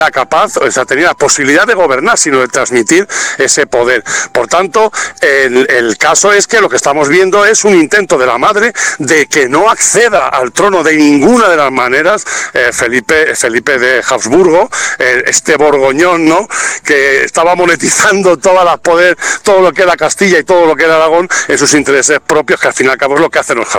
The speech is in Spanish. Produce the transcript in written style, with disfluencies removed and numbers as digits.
capaz, o sea, tenía la posibilidad de gobernar, sino de transmitir ese poder. Por tanto, el caso es que lo que estamos viendo es un intento de la madre de que no acceda al trono de ninguna de las maneras Felipe de Habsburgo, este borgoñón, ¿no?, que estaba monetizando todo el poder, todo lo que era Castilla y todo lo que era Aragón en sus intereses propios, que al fin y al cabo es lo que hacen los